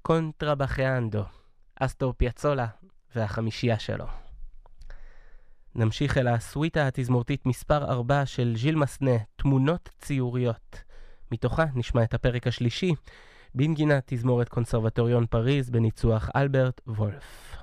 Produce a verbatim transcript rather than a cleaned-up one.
קונטרבחיאנדו, אסטור פיאצולה והחמישייה שלו. נמשיך אל הסוויטה התזמורתית מספר ארבע של ז'יל מסנה, תמונות ציוריות. מתוכה נשמע את הפרק השלישי, בנגינת תזמורת קונסרבטוריון פריז בניצוח אלברט וולף.